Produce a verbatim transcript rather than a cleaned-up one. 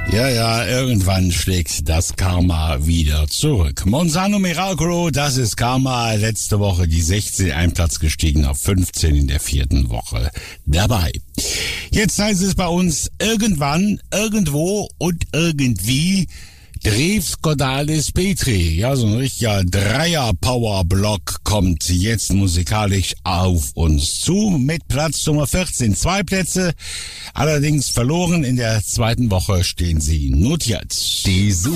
Ja, ja, irgendwann schlägt das Karma wieder zurück. Monsanto Miracolo, das ist Karma. Letzte Woche die sechzehn, ein Platz gestiegen auf fünfzehn in der vierten Woche dabei. Jetzt heißt es bei uns irgendwann, irgendwo und irgendwie Drews Cordalis Petri. Ja, so ein richtiger Dreier-Power-Block kommt jetzt musikalisch auf uns zu mit Platz Nummer vierzehn. Zwei Plätze, allerdings verloren. In der zweiten Woche stehen sie notiert. Die